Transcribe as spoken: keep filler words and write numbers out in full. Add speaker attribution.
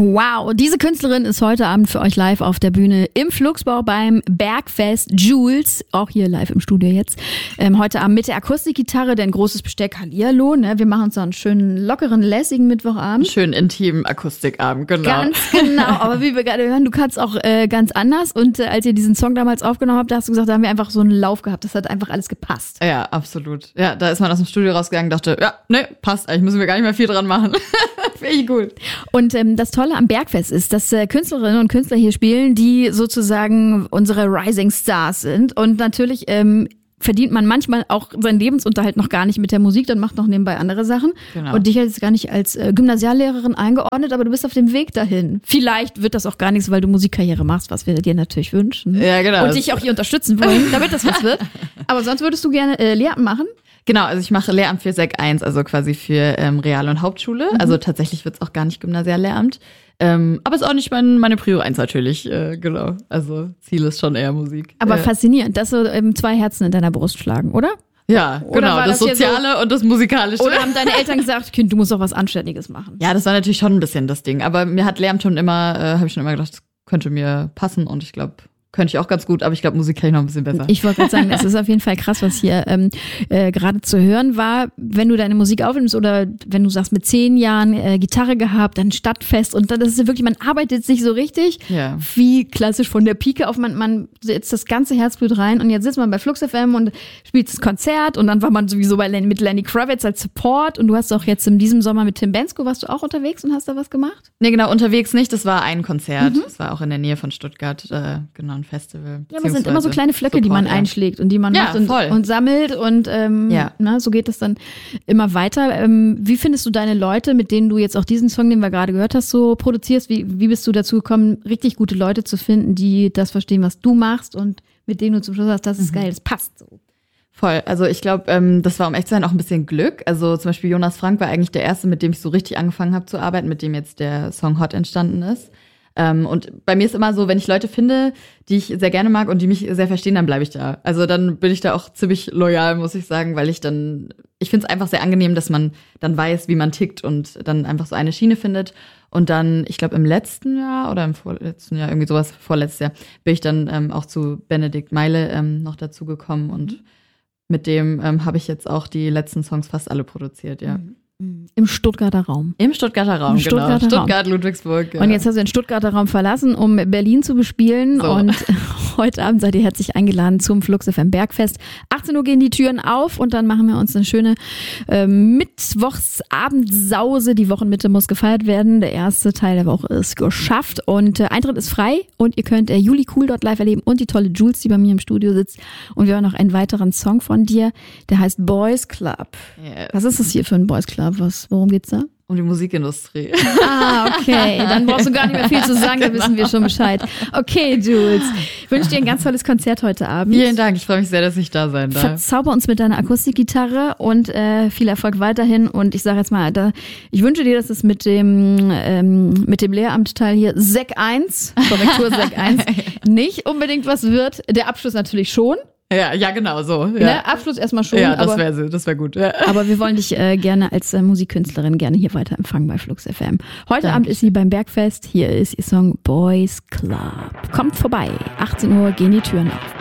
Speaker 1: Wow, diese Künstlerin ist heute Abend für euch live auf der Bühne im Flugsbau beim Bergfest. Jules, auch hier live im Studio jetzt, ähm, heute Abend mit der Akustikgitarre, denn großes Besteck, Hallihallo, ne? Wir machen uns so einen schönen, lockeren, lässigen Mittwochabend.
Speaker 2: Schönen intimen Akustikabend, genau.
Speaker 1: Ganz genau, aber wie wir gerade hören, du kannst auch äh, ganz anders und äh, als ihr diesen Song damals aufgenommen habt, da hast du gesagt, da haben wir einfach so einen Lauf gehabt, das hat einfach alles gepasst.
Speaker 2: Ja, absolut. Ja, da ist man aus dem Studio rausgegangen und dachte, ja, ne, passt, eigentlich müssen wir gar nicht mehr viel dran machen. Finde ich gut.
Speaker 1: Und ähm, das Tolle am Bergfest ist, dass äh, Künstlerinnen und Künstler hier spielen, die sozusagen unsere Rising Stars sind. Und natürlich ähm, verdient man manchmal auch seinen Lebensunterhalt noch gar nicht mit der Musik, dann macht noch nebenbei andere Sachen. Genau. Und dich hätte ich jetzt gar nicht als äh, Gymnasiallehrerin eingeordnet, aber du bist auf dem Weg dahin. Vielleicht wird das auch gar nichts, weil du Musikkarriere machst, was wir dir natürlich wünschen.
Speaker 2: Ja, genau.
Speaker 1: Und dich auch hier unterstützen wollen, damit das was wird. Aber sonst würdest du gerne äh, Lehramt machen?
Speaker 2: Genau, also ich mache Lehramt für Sek eins, also quasi für ähm, Real- und Hauptschule. Mhm. Also tatsächlich wird's auch gar nicht Gymnasiallehramt. Ähm, aber ist auch nicht mein, meine Prio eins natürlich, äh, genau. Also Ziel ist schon eher Musik.
Speaker 1: Aber
Speaker 2: ja.
Speaker 1: Faszinierend, dass so ähm, zwei Herzen in deiner Brust schlagen, oder?
Speaker 2: Ja,
Speaker 1: oder
Speaker 2: genau, das, das Soziale
Speaker 1: so,
Speaker 2: und das Musikalische.
Speaker 1: Oder haben deine Eltern gesagt, Kind, du musst auch was Anständiges machen?
Speaker 2: Ja, das war natürlich schon ein bisschen das Ding. Aber mir hat Lehramt schon immer, äh, habe ich schon immer gedacht, das könnte mir passen und ich glaube, könnte ich auch ganz gut, aber ich glaube, Musik kann ich noch ein bisschen besser.
Speaker 1: Ich wollte gerade sagen, es ist auf jeden Fall krass, was hier ähm, äh, gerade zu hören war. Wenn du deine Musik aufnimmst oder wenn du sagst, mit zehn Jahren äh, Gitarre gehabt, dann Stadtfest und dann, das ist ja wirklich, man arbeitet sich so richtig,
Speaker 2: ja.
Speaker 1: Wie klassisch von der Pike auf, man, man setzt das ganze Herzblut rein und jetzt sitzt man bei Flux F M und spielt das Konzert und dann war man sowieso bei Lenny, mit Lenny Kravitz als Support und du hast auch jetzt in diesem Sommer mit Tim Bensko, warst du auch unterwegs und hast da was gemacht?
Speaker 2: Nee, genau, unterwegs nicht, das war ein Konzert,
Speaker 1: Mhm.
Speaker 2: das war auch in der Nähe von Stuttgart, äh, genau, ein Festival.
Speaker 1: Ja, aber es sind immer so kleine Flöcke,
Speaker 2: Support,
Speaker 1: die man
Speaker 2: ja.
Speaker 1: einschlägt und die man
Speaker 2: ja,
Speaker 1: macht und,
Speaker 2: voll.
Speaker 1: und sammelt und ähm,
Speaker 2: ja.
Speaker 1: na, so geht es dann immer weiter. Ähm, wie findest du deine Leute, mit denen du jetzt auch diesen Song, den wir gerade gehört hast, so produzierst? Wie, wie bist du dazu gekommen, richtig gute Leute zu finden, die das verstehen, was du machst und mit denen du zum Schluss sagst, das ist mhm. geil, das passt so?
Speaker 2: Voll, also ich glaube, ähm, das war um echt zu sein auch ein bisschen Glück. Also zum Beispiel Jonas Frank war eigentlich der Erste, mit dem ich so richtig angefangen habe zu arbeiten, mit dem jetzt der Song Hot entstanden ist. Ähm, und bei mir ist immer so, wenn ich Leute finde, die ich sehr gerne mag und die mich sehr verstehen, dann bleibe ich da. Also dann bin ich da auch ziemlich loyal, muss ich sagen, weil ich dann, ich finde es einfach sehr angenehm, dass man dann weiß, wie man tickt und dann einfach so eine Schiene findet. Und dann, ich glaube im letzten Jahr oder im vorletzten Jahr, irgendwie sowas, vorletztes Jahr, bin ich dann ähm, auch zu Benedikt Meile ähm, noch dazu gekommen und mhm. mit dem ähm, habe ich jetzt auch die letzten Songs fast alle produziert, ja.
Speaker 1: Mhm. Im Stuttgarter Raum.
Speaker 2: Im Stuttgarter Raum,
Speaker 1: Im Stuttgarter
Speaker 2: genau.
Speaker 1: Raum.
Speaker 2: Stuttgart, Ludwigsburg. Ja.
Speaker 1: Und jetzt hast du den Stuttgarter Raum verlassen, um Berlin zu bespielen.
Speaker 2: So.
Speaker 1: Und heute Abend seid ihr herzlich eingeladen zum Flux F M Bergfest. achtzehn Uhr gehen die Türen auf und dann machen wir uns eine schöne äh, Mittwochsabendsause. Die Wochenmitte muss gefeiert werden. Der erste Teil der Woche ist geschafft und äh, Eintritt ist frei und ihr könnt äh, Juli Cool dort live erleben und die tolle Jules, die bei mir im Studio sitzt. Und wir hören noch einen weiteren Song von dir, der heißt Boys Club.
Speaker 2: Yes.
Speaker 1: Was ist das hier für ein Boys Club? Was, worum geht's da?
Speaker 2: Um die Musikindustrie.
Speaker 1: Ah, okay. Dann brauchst du gar nicht mehr viel zu sagen, da wissen wir schon Bescheid. Okay, Jules. Ich wünsche dir ein ganz tolles Konzert heute Abend.
Speaker 2: Vielen Dank, ich freue mich sehr, dass ich da sein darf.
Speaker 1: Verzauber uns mit deiner Akustikgitarre und äh, viel Erfolg weiterhin. Und ich sage jetzt mal, da, ich wünsche dir, dass es mit dem ähm, mit dem Lehramtteil hier Sek eins, Korrektur Sek eins, nicht unbedingt was wird. Der Abschluss natürlich schon.
Speaker 2: Ja, ja, genau, so. Ja.
Speaker 1: Ne? Abschluss erstmal schon.
Speaker 2: Ja, das
Speaker 1: aber,
Speaker 2: wäre das wär gut. Ja.
Speaker 1: Aber wir wollen dich äh, gerne als äh, Musikkünstlerin gerne hier weiter empfangen bei Flux F M. Heute
Speaker 2: Danke.
Speaker 1: Abend ist sie beim Bergfest. Hier ist ihr Song Boys Club. Kommt vorbei. achtzehn Uhr gehen die Türen auf.